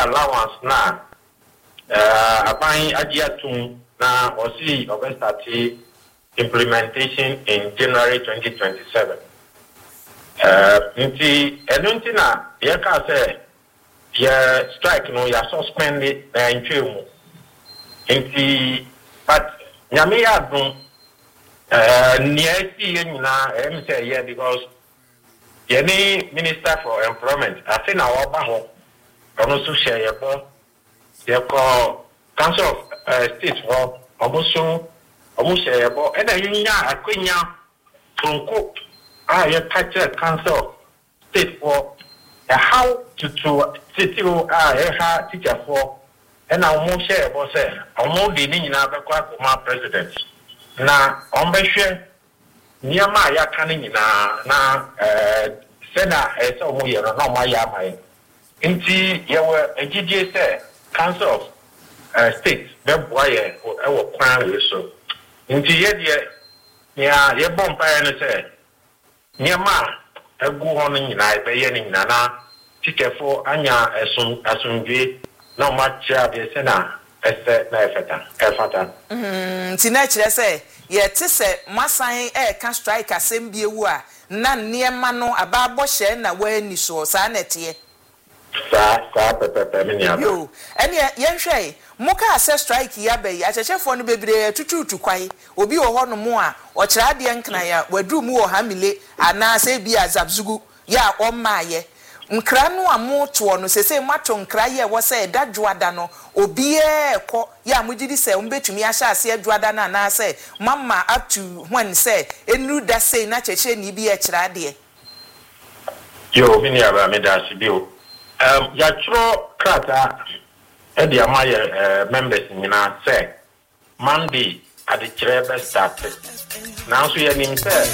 allowance na aban agiatum na osi start implementation in January 2027. Nti enunti na ye ka say ye strike no ya suspend na ntwemu. Nti but nyame ya dun niasi ye nyina say yeah because any Minister for Employment I think na oba ho ono so share ye call Council of State for almost share and then you akwenya from ye Council State for how to city teacher for and almost share say almost the nyina be kwa kuma president na ombehwe niama ya kanin na sena so mo ye no ma ya mai nti ye were agije say Council of State be boy e wo kwan we so nti ye de ye bompa ye no say niama egu ho no nyina be ye nyina na tikefo anya asundwe na ma cha de sena ese na efata nti na kire say ye te se masan ka strike asem bi ewu a na niema no ababo hye na wani so sa na tie sa pepe me nia yo ene ye hwe muka ase strike ya be ya chechefo no bebre tututu kwai obi wo ho no mo a o kira de nkna ya wadu mu wo hamile ana se bi azabzugu ya o maaye nkra no amoto no sese mato nkra ye wo se dadwoada no obi ekọ ya mugidi se umbetumi ahya ase adwoada na na se mama up to when say enu da say na cheche ni bi e kira de yo mini aba me da sibio ya tro krata e dia maye members nyina say Monday at the Trebe started. Now so ye nim say